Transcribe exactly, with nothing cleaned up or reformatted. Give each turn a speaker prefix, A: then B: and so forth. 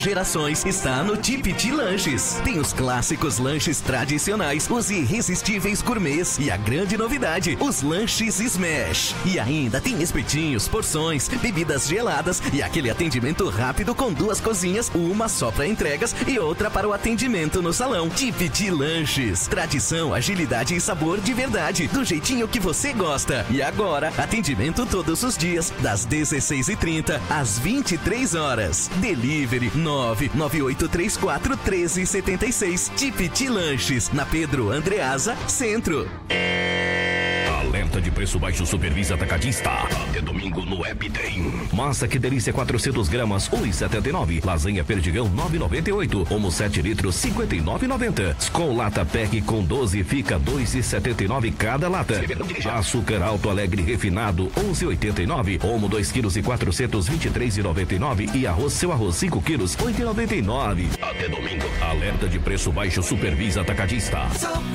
A: Gerações está no Tipiti Lanches. Tem os clássicos lanches tradicionais, os irresistíveis gourmets e a grande novidade, os lanches Smash. E ainda tem espetinhos, porções, bebidas geladas e aquele atendimento rápido com duas cozinhas, uma só para entregas e outra para o atendimento no salão. Tipiti Lanches. Tradição, agilidade e sabor de verdade, do jeitinho que você gosta. E agora, atendimento todos os dias, das dezesseis e trinta às vinte e três horas. Delivery nove nove oito três quatro um três sete seis. Tipiti Lanches, na Pedro Andreasa, Centro.
B: Alerta de preço baixo Supervisa Atacadista. Até domingo no App tem. Massa que delícia quatrocentos gramas, um e setenta e nove. Lasanha Perdigão, nove e noventa e oito. Omo sete litros, cinquenta e nove e noventa. Skol Lata Pack com doze fica dois e setenta e nove cada lata. Açúcar Alto Alegre refinado, onze e oitenta e nove. Omo dois quilos e quatrocentos, vinte e três e noventa e nove. E arroz Seu Arroz cinco quilos, oito e noventa e nove. Até domingo. Alerta de preço baixo Supervisa Atacadista.